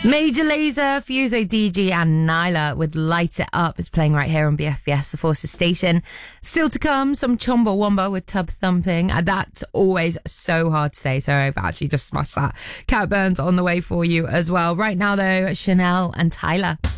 Major Lazer, Fuso, DG and Nyla with Light It Up is playing right here on BFBS, the Forces station. Still to come, some Chumbawamba with Tub Thumping. That's always so hard to say, so I've actually just smashed that. Cat Burns on the way for you as well. Right now though, Chanel and Tyler.